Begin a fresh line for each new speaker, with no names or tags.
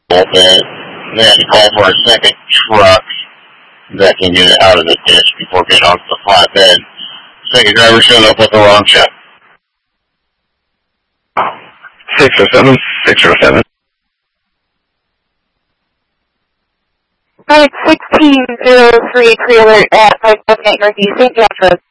bit. They had to call for a second truck that can get it out of the ditch before getting onto the flatbed. Second driver showed up with the wrong check.
607, 607.
Alright, 1603 pre-alert at 578 Northeast St. John's Road.